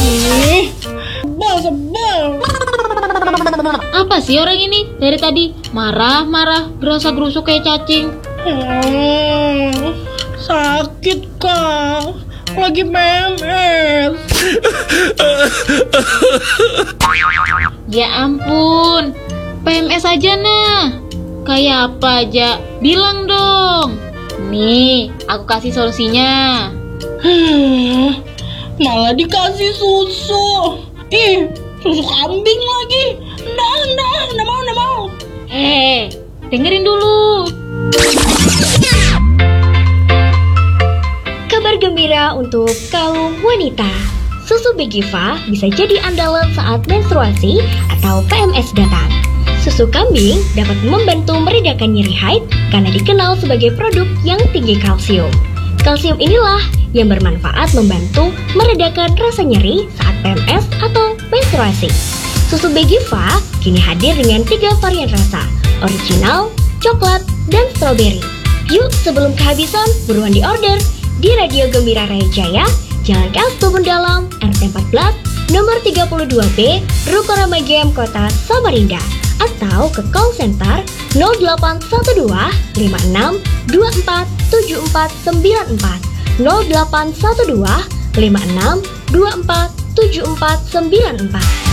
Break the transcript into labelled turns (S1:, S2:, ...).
S1: Sebel.
S2: Apa sih orang ini? Dari tadi marah-marah, gerasa-gerusuk kayak cacing.
S1: Sakit Kak, lagi PMS.
S2: Ya ampun, PMS aja nah. Kayak apa aja, bilang dong. Nih, aku kasih solusinya.
S1: Malah dikasih susu. Ih, susu kambing lagi. Nggak mau.
S2: Dengerin dulu.
S3: Kabar gembira untuk kaum wanita. Susu Begiva bisa jadi andalan saat menstruasi atau PMS datang. Susu kambing dapat membantu meredakan nyeri haid karena dikenal sebagai produk yang tinggi kalsium. Kalsium inilah yang bermanfaat membantu meredakan rasa nyeri saat PMS atau menstruasi. Susu Begiva kini hadir dengan 3 varian rasa, original, coklat, dan stroberi. Yuk sebelum kehabisan, buruan diorder di Radio Gembira Raya Jaya, Jalan KS Tubun Dalam, RT 14, nomor 32B, Ruko Ramagem, Kota Samarinda. Atau ke call center 0812 56 24 74 94 0812 56 24 74 94.